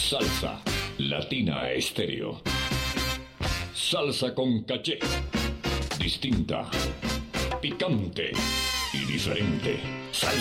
Salsa Latina Estéreo. Salsa con caché. Distinta, picante y diferente. Salsa